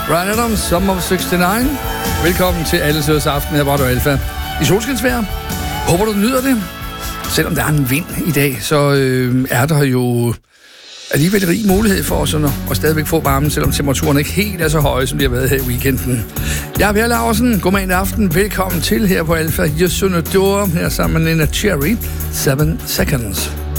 Bryan Adams, Summer of 69. Velkommen til Alle Sødes Aften her på Radio Alfa. I solskinsvejr. Håber du nyder det. Selvom der er en vind i dag, så er der jo alligevel rig mulighed for os at stadigvæk få varmen, selvom temperaturen ikke helt er så høje, som de har været her i weekenden. Jeg er Per Laursen. Godmorgen aften. Velkommen til her på Alfa. Jeg synger her sammen med Nina Cherry. 7 Seconds.